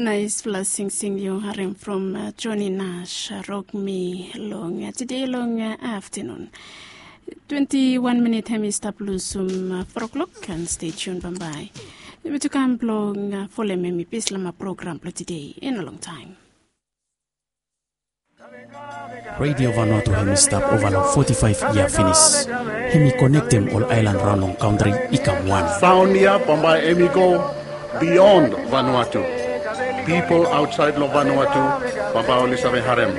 Nice blessing sing you Harim from Johnny Nash, Rock Me Long. Today long afternoon. 21 minute hemista plus 4 o'clock and stay tuned bye. We to come long follow me Pislama program today in a long time. Radio Vanuatu hemista over 45 year finish. Hemi connect them all island round on country ikam one. Sound here Bombay Emigo beyond Vanuatu. People outside lo Vanuatu, Babaoli Save Harem.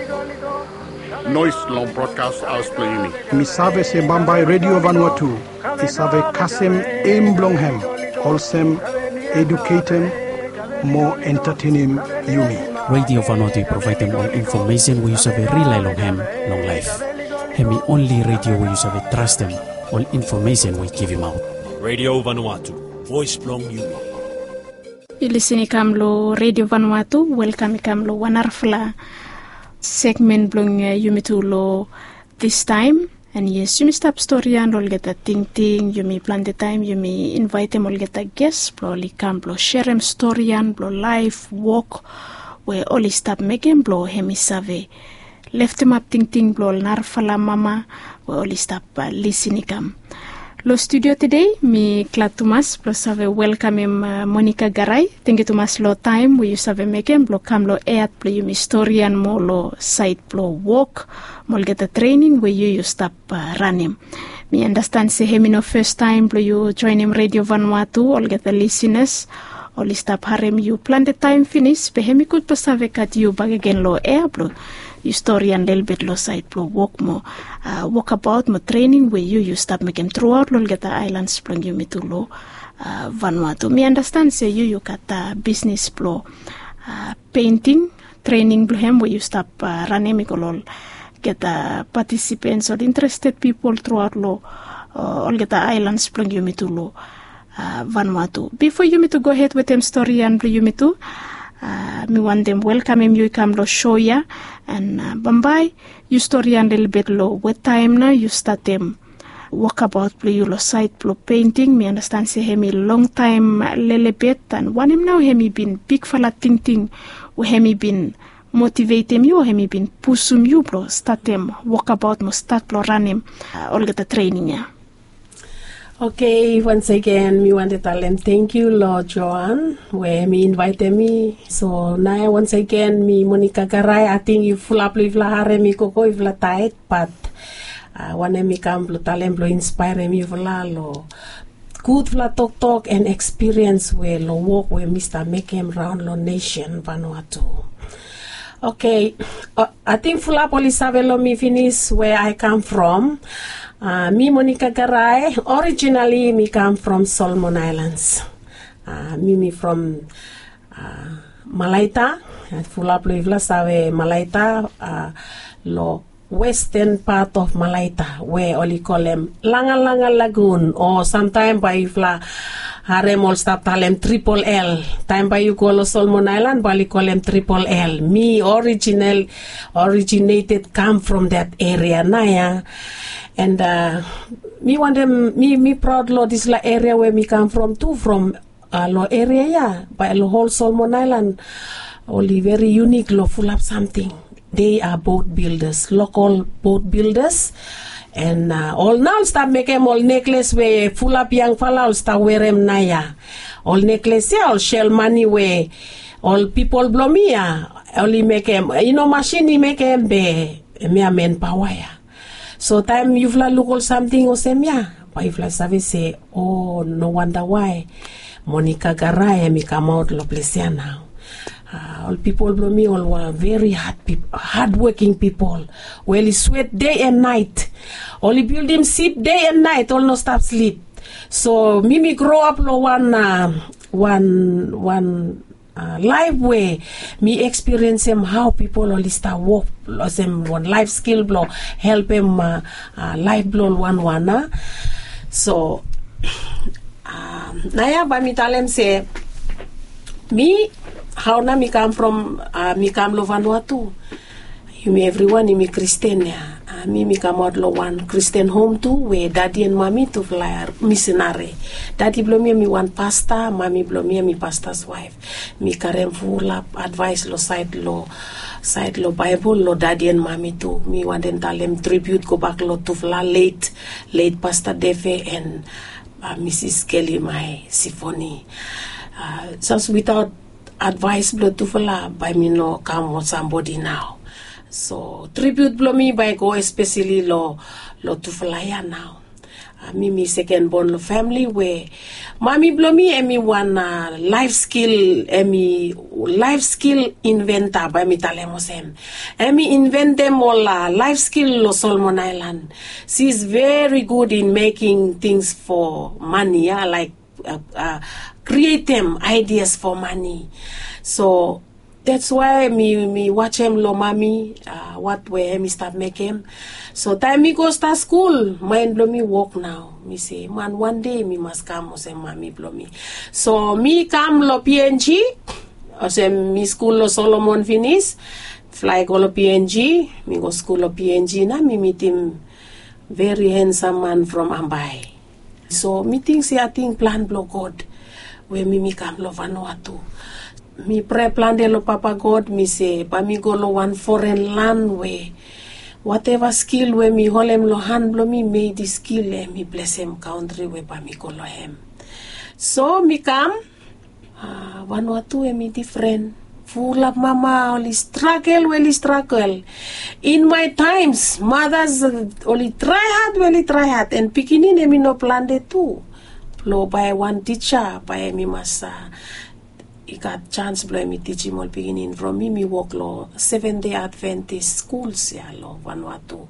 Noise long broadcast house playing. Misave se Bambai Radio Vanuatu. Tisave Kasem Aim Blonghem. Wholesome, educating, more entertaining Yumi. Radio Vanuatu provide them all information we use a rely long ham, long life. Hemi only radio we use a trust them, all information we give him out. Radio Vanuatu, voice blong Yumi. Ilisini kamlo Radio Vanuatu, welcome kamlo wanarfla segment blong Yumitulo this time. And yes, you may stop story and all get a ting, you may plan the time, you may invite them all get a guest, blow kamlo share them story and blow live walk where all stop making blow hemisave. Left him up ting blow narfala mama where all stop listening kam. Lo studio today, me glad Thomas, plus have welcome him Monica Garay. Thank you Thomas lo time we use have making blow kam lo air play you historian mo lo site blow walk, mo get a training where you stop running. Me understand say him no first time blow you join him Radio Vanuatu, all get the listeners, all stop harem you plan the time finish, but him could plus have cut you back again lo air blow. Historian little bit lo side blow walk mo walk about mo training where you stop making throughout lo get the islands blong you me to lo Vanuatu. Me understand say you got business blow painting training blow him where you stop running me all get participants or interested people throughout lo all get the islands blong you me to lo Vanuatu. Before you me to go ahead with them story and blow you me to me want them welcome him you come lo show ya and Bombay you story and little bit low what time now you start them walk about play you lo site blow painting. Me understand say hemi long time little bit and one him now hemi been big fella ting we hemi been motivate him you hemi been push him you bro start them walk about mo start blow run him all get the training ya. Okay, once again, me want to tell them thank you, Lord Joan, where me invited me. So now once again, me Monica Garay, I think you full up with la hare me koko if la tight, but when me come to tell them, inspire me vla lo good vla talk and experience where lo walk where Mr. make him round lo nation Vanuatu. Okay, I think full up only savelo me finish where I come from. Me Monica Garay, originally me come from Solomon Islands. Me from Malaita, Fulap Livla Save Malaita, lo western part of Malaita, where only call them Langa Lagoon, or sometime by Ifla Harem all stop talem Triple L. Time by you call Solomon Island, but you call them Triple L. Me originated come from that area, Naya. And me want them, me proud lo this la area where me come from too, from lo area yeah, by lo whole Solomon Island, only very unique lo full of something. They are boat builders, local boat builders, and all now start make them all necklace where full up young fella all start wear them naya, all necklace yeah, all shell money where all people blow me yeah, only make them, machine make them be me a manpower yeah. So time you've look all something or same yeah. But if la say, oh no wonder why Monica Garay me come out lo place now. All people blow me all were very hard-working people. Well, he sweat day and night. Only build him sleep day and night. All no stop sleep. So me grow up lo one life way me experience him how people only start work them one life skill blow help him life blow one so naya by me tell him say me how na me come from me come lo Vanuatu you me everyone me Christian Mi come out lo one Christian home too, where daddy and mommy to fly missionary. Daddy blow me one pastor, mommy blow me pastor's wife. Mi karem full up advice lo side lo Bible lo daddy and mommy too. Mi want them tell them tribute go back lo to fly late Pastor Defe and Mrs. Kelly my symphony. Just without advice blow to fly by me no come with somebody now. So tribute blow me by go especially lo to fly now. Me second born lo family where mommy blow me and me one life skill inventor by me talemosem. And me invent them all life skill lo Solomon Island. She's very good in making things for money, like create them ideas for money. So that's why me watch him lo mommy what way me start make him. So time me go start school, mind blow me walk now. Me say man one day me must come say mommy blow me. So me come lo PNG, or say me school lo Solomon finish, fly go lo PNG, me go school lo PNG na me meet him very handsome man from Ambai. So me think say I think plan blow God where me come lo Vanuatu. Me pray plan de lo Papa God, me say, pa me go lo one foreign land where whatever skill where me hold him lo hand blow me made the skill and me bless him country where pa me go lo him. So me come, Vanuatu and me different. Full of mama, only struggle. In my times, mothers only try hard, and picking me no plan de too. Blow by one teacher, by me massa. He got chance blow me teach him all beginning from me walk lo 7-day Adventist schools lo Vanuatu.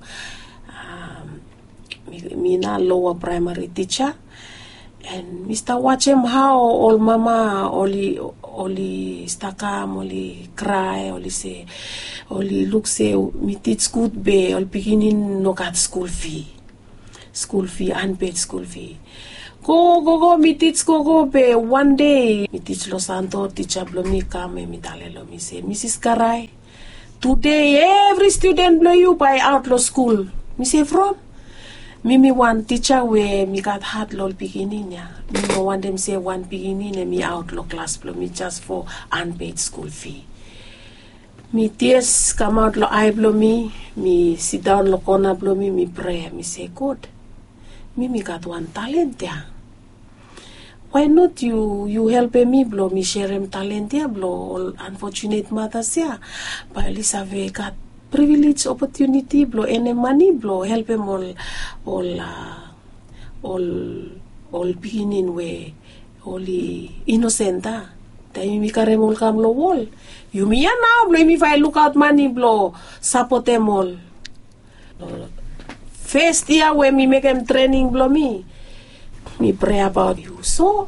Me na lower primary teacher and Mr. watch him how all mama only stakam only cry only say only look say me teach good be all beginning no got school fee unpaid school fee. Go, me teach go, be one day. Me teach Los Santos, teacher blow me come, me tell me say, Mrs. Karai, today every student blow you by outlaw school. Me say from? Me one teacher where me got hard lol beginning, yeah. Me no want them say one beginning and me outlaw class blow me just for unpaid school fee. Me tears come out lo eye blow me sit down lo corner blow me pray, me say God. Me got one talent yeah. Why not you help me blow me share him talent yeah blow all unfortunate mothers yeah. But at least I've got privilege opportunity blow any money blow help him all beginning way only innocent ah. Time me carry all come lo wall. You me now blow me if I look out money blow support them all. First year when me make them training blow me pray about you. So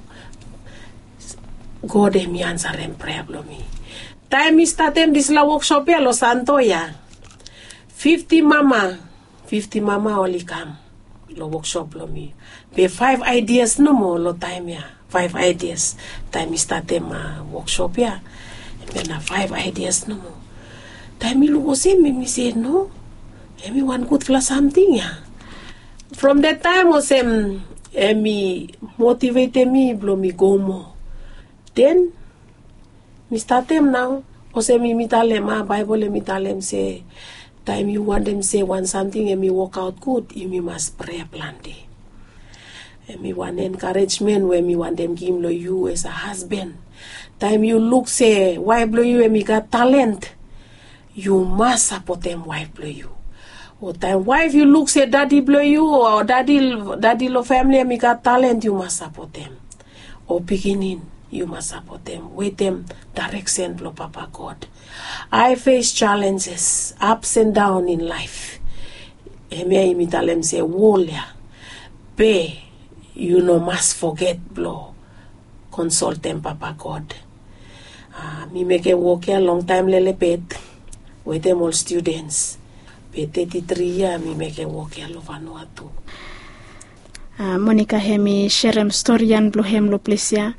God me answer them prayer blow me. Time me start them this la workshop ya Los Santo ya. 50 mama only come lo workshop blow me. Be 5 ideas no more lo time ya. 5 ideas. Time me start them workshop ya. And then 5 ideas no more. Time me look say me say no. Everyone good for something yeah. From that time was me motivated me blow me go more. Then me start them now. Also me tell them Bible me tell them say time you want them say want something and me work out good you must pray plenty. And me want encouragement where me want them give you as a husband. Time you look say why blow you and me got talent you must support them wife blow you. Or time wife you look say daddy blow you or daddy lo family and me got talent you must support them. Or beginning you must support them. With them direction blow Papa God. I face challenges, ups and down in life. And me tell them say Wolia be you no must forget blow. Consult them Papa God. Me make a walk here long time lele pet with them all students. 33 years me make a walk here lo Vanuatu. Monica hemi sherem storyan blo hem lo plesia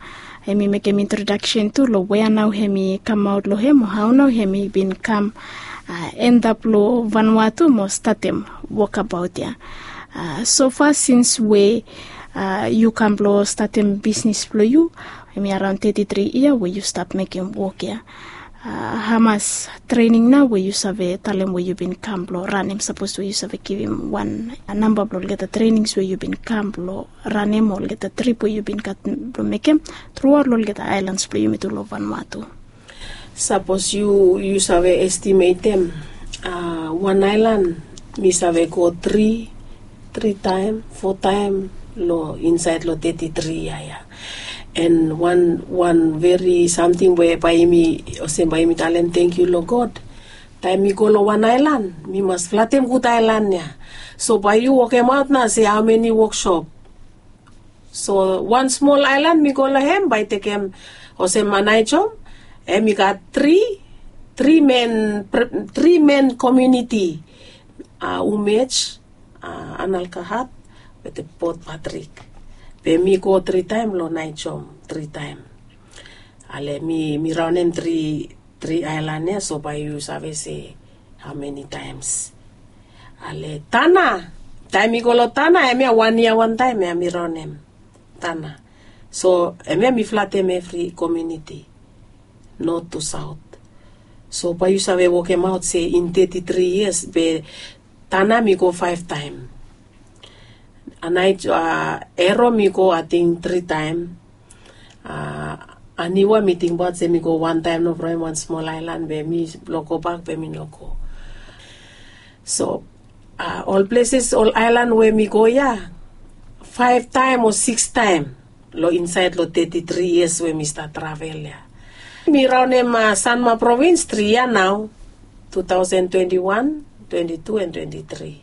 hemi make him introduction to lo where now hemi come out lo hemo how now hemi been come end up lo Vanuatu mo statem walk about ya. So far since we you come lo statem business lo you hemi around 33 years where you start making work ya. Hamas training now where you survey talem where you been camp lo run him supposed to you survey give him a number blo get the trainings where you been camp lo run him or get the trip where you been cut blo make him throughout lo get the islands blo you me to lo Vanuatu. Suppose you survey estimate them one island me survey go 3 time 4 time lo inside lo 33 ya. And one very something where by me talent thank you Lord God. Time me go lo one island, me must flatten good island ya. So by you walk him out na say how many workshop. So one small island me go lo him by take him manay chom. And me got three men community. Umech, Analkahat, with the Port Patrick. Be mi go 3 time lo night chom 3 time. Ale mi round them 3 island ya, so by you say how many times. Ale Tana time mi go lo Tana emi 1 year 1 time ya mi round them Tana. So emi mi flat them every community north to south. So by you say walk him out say in 33 years be Tana mi go 5 time. And Ero me go I think 3 time. Aniwa meeting but say me go 1 time no problem one small island be me go back be me no go. So all places all island where me go 5 time or 6 time lo inside lo 33 years where me start travel ya. Me round them Sanma province 3 years now 2021, 22 and 23.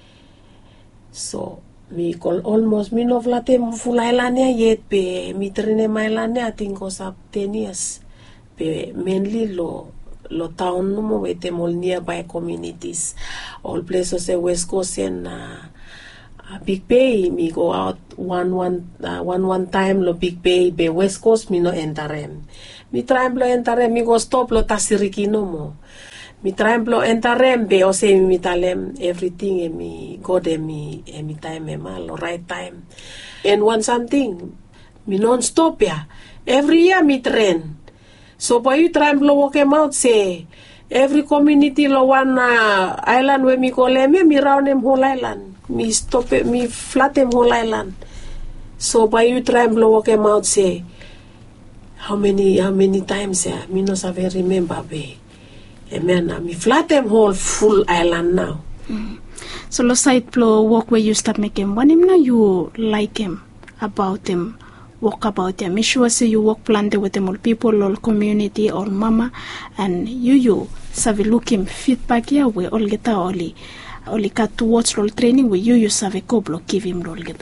So me call almost me no flate full island yet be me train my island I think was up 10 years be mainly lo town no mo with them all nearby communities all places say West Coast and Big Bay me go out one time lo Big Bay be West Coast me no enter me try lo enter me go stop lo Tasiriki no mo. Mi trymplo entarem be o say mi talem everything and me go de me time mal right time. And one something me non stop ya. Every year me train. So by you trymplo walk him out say every community lo one island where me call me round them whole island. Me stop it me flat them whole island. So by you trymplo walk him out say how many times ya me no save remember be. Amen. Me flat them whole full island now. So lo side plo walk where you start making one him now you like him about him walk about him. Me sure say you walk planted with them all people all community all mama and you save look him feedback ya we all get only cut towards all training where you save coblo give him all get.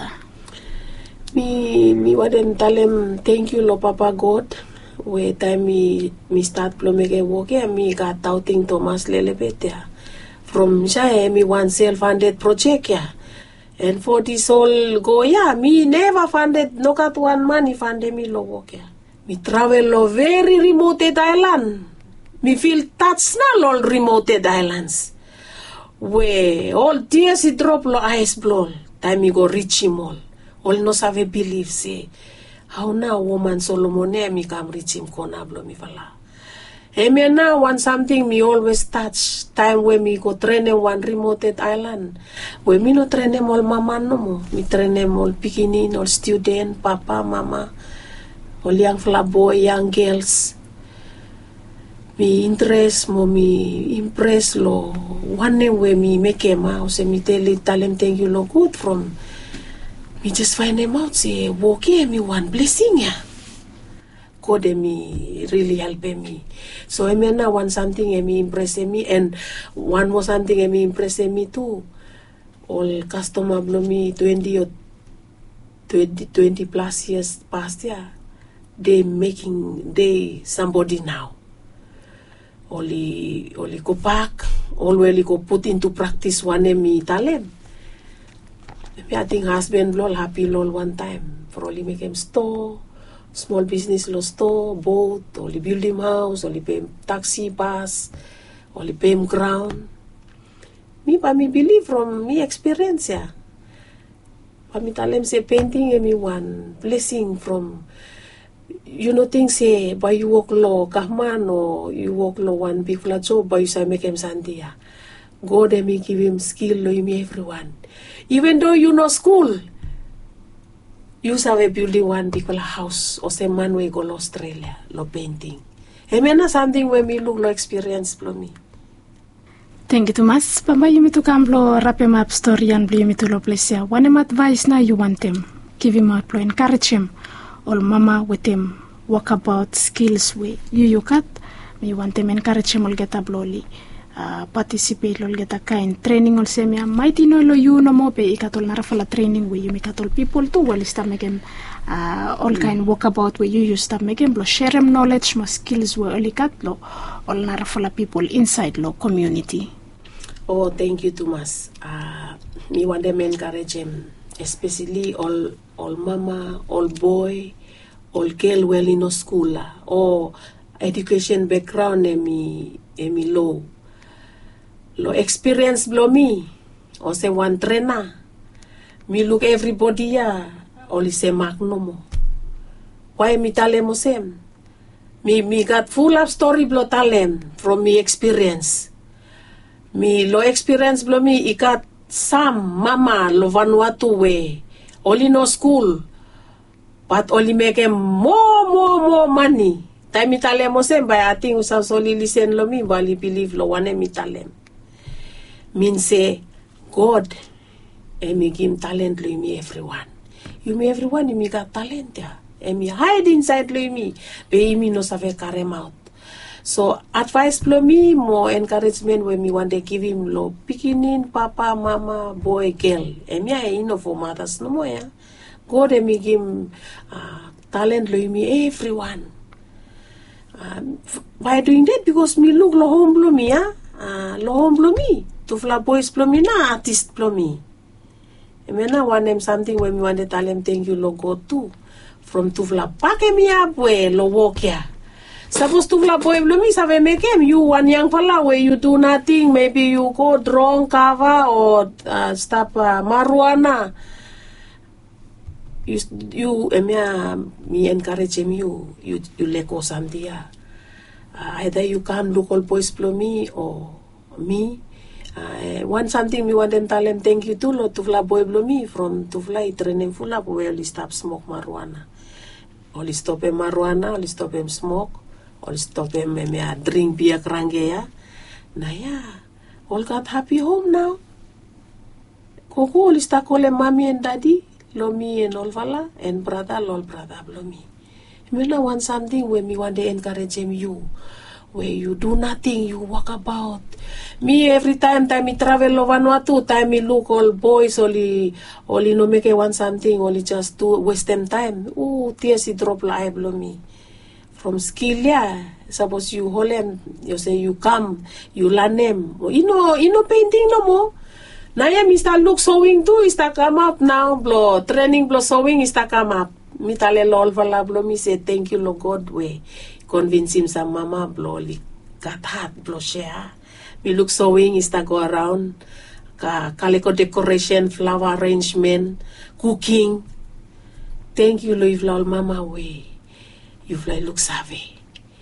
Me what them tell him thank you lo Papa God. Where time me start plomege work me got doubting Thomas Lelebetia from Shai me one self-funded project and for this all go me never funded no got one money funded me lo work me travel lo very remote island me feel touch na all remote islands where all tears it drop lo ice blow time me go reach him all no save believe say how now woman Solomon me come reach him konablo mi fala. Me now want something me always touch time when me go train in one remote island. When me no train them all mama no mo. Me train them all beginning all student, papa, mama, all young fella boy, young girls. Me interest mo me impress lo one name where me make him out say me tell them thank you lo good from. Me just find them out, say, walk here, me one blessing, God, me really help me. So, I mean, now one something, me impress me, and one more something, me impress me too. All customer blow me 20 plus years past, they somebody now. Only go back, always go put into practice one me talent. I think husband lol happy lol one time for only make him store small business lo store, boat, oli building house, oli pay taxi, bus, oli pay ground. Me believe from me experience ya. Me talem say painting me one blessing from, things say by you work lo kahman or you work lo one big flat job by you say make him sandia. God me give him skill lo me everyone. Even though you know school, you sabe building one big house or say man we go to Australia lo painting. Emena something when me look lo experience lo me. Thank you too much. Pamba yumitu kamlo rape map story and bli yumitu lo plesia. One advice na you want him. Give him out lo encourage him. All mama with him walk about skills we you cut. Me want him encourage him all get a bloli. Participate all get a kind training all semia. Mighty no lo you no mo pe ikatol narafala training we you make atol people too well start making all kind walk about we you start making blow share him knowledge mo skills we only cut lo all narafala people inside lo community. Oh, thank you too much. Me want them encourage him, especially all mama, all boy, all girl well in school or education background emi low experience blow me or say one trainer me look everybody only say magnomo. Why me talem same? Me got full of story blow talem from me experience. Me lo experience blow me ikat some mama lo Vanuatu we only no school but only make more money. Time me talem same by I think usam soli listen lo me bali believe lo one me talem. Mean say God me give talent lo me everyone. You me everyone you me got talent ya. Me hide inside lo me. Be me no save carry him out. So advice blow me more encouragement when me want to give him lo picking papa, mama, boy, girl. Me for mothers no more ya. God me give him talent lo me everyone. By doing that because me look lo home blow me lo home blow me. To fla boys blow me na artist blow me. Me na want them something when me want to tell them thank you lo God too. From to fla pack me up we lo walk ya. Suppose to fla boy blow me save make him you one young fella where you do nothing, maybe you go drunk cover or stop marijuana. You me encourage him you let go something. Either you come local boys blow me or me. One something me want them tell them thank you too lo to fla boy blow me from to fly training full up where only stop smoke marijuana. Only stop him marijuana, only stop him smoke, only stop him drink beer krangeya. Na ya, all got happy home now. Koko only start call mommy and daddy, lo me and all fella and brother blow me. Me now want something when me want to encourage him you. Where you do nothing, you walk about. Me every time me travel lo Vanuatu, time me look all boys only no make want something, only just to waste them time. Ooh, tears drop like blow me. From skill suppose you hold them, you say you come, you learn them. You know painting no more. Now me start look sewing too, is to come up now, blow training blow sewing is to come up. Me tale lol fala blow me say thank you lo God way. Convince him some mama blow li got heart blow share. Me look sewing is to go around calico decoration, flower arrangement, cooking. Thank you lo if mama way. You fly look savvy.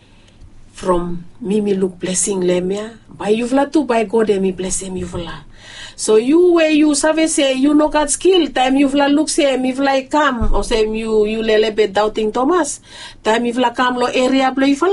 From me look blessing lemia. By you fly too by God me bless him you fly. So you where you savvy say you know got skill time you fly look say me fly come or say you lele be doubting Thomas time you fly come lo area blow you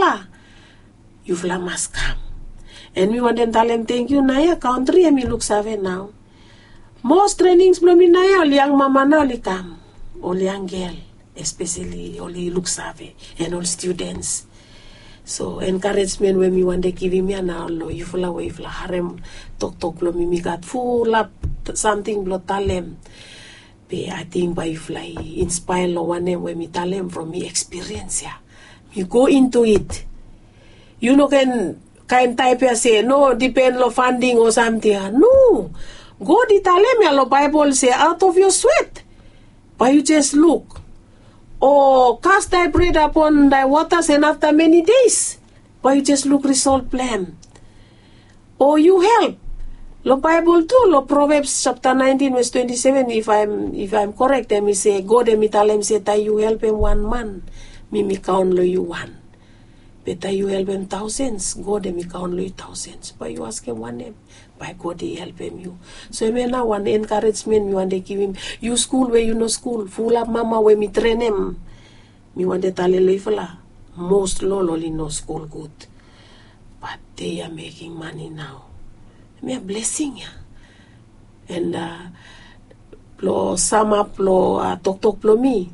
fly must come and me want them tell them thank you naya country and me look savvy now most trainings blow me naya only young mama now only come only young girl especially only look savvy and all students. So encouragement when me want to give him now lo you fly away fly harem talk blow me got full up something blow talem. Be I think by fly inspire lo one when me talem from me experience ya. You go into it. You know can type ya say no depend lo funding or something. No. Go di talem ya lo Bible say out of your sweat. But you just look. or cast thy bread upon thy waters, and after many days, but you just look result plan. Or you help. Lo Bible too, lo Proverbs chapter 19 verse 27, if I'm correct, me say, God me tell him say, that you help him one man, me count lo you one. Better you help him thousands, God me count lo you thousands. But you ask him one name, by God he help him you. So me now one encouragement, me want to give him, you school where you know school, full of mama where me train him. Me want to tell him, most lol only know school good. But they are making money now. Me a blessing ya. And plo sama plo tok plo mi.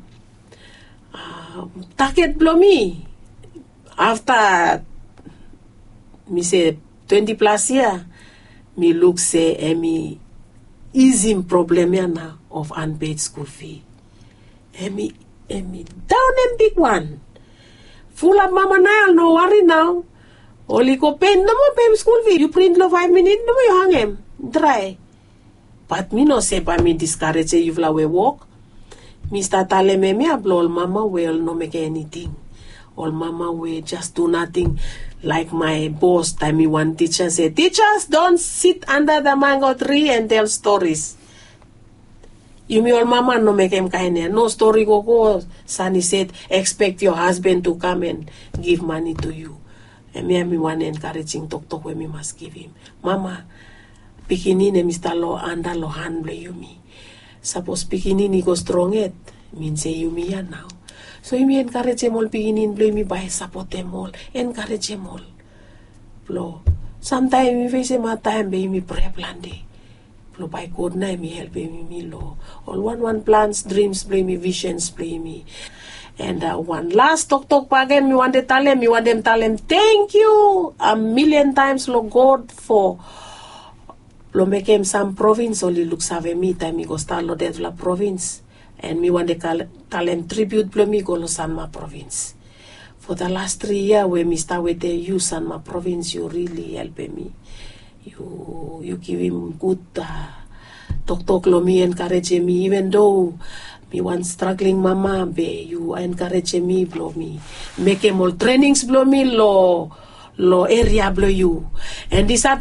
Target plo mi. After me say 20 plus year, me look say me easy problem ya now of unpaid school fee. Me down and big one. Full of mama now, no worry now. Only ko pay no more pay school fee. You print lo 5 minutes, no more you hang him. Dry. But me no say by me discourage you fla we walk. Me start telling me blow all mama will no make anything. All mama will just do nothing. Like my boss time me one teacher say, teachers don't sit under the mango tree and tell stories. You me all mama no make him kind of no story go. Sonny said, expect your husband to come and give money to you. And me one encouraging talk where me must give him. Mama, pikinini Mr. Lo anda lo handle you me. Suppose pikinini go strong it, mean say you me ya now. So you me encourage him all pikinin blow me by support them all. Encourage him all. Blow. Sometimes me face him a time be me pray plan day. Blow by God na me help me lo. All one plans, dreams play me, visions play me. And one last talk again, me want to tell him, thank you a million times, Lord God, for lo make him some province, only looks have me time, me go start lo de la province. And me want to tell him tribute, lo me go lo San Ma province. For the last 3 years, when me start with you San Ma province, you really help me. You give him good talk lo me encourage me, even though me one struggling mama be you encourage me blow me make him all trainings blow me lo area blow you and this